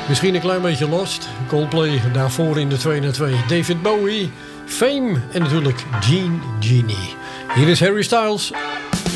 Misschien een klein beetje Lost. Coldplay daarvoor in de 2 naar 2. David Bowie, Fame en natuurlijk Gene Genie. Hier is Harry Styles.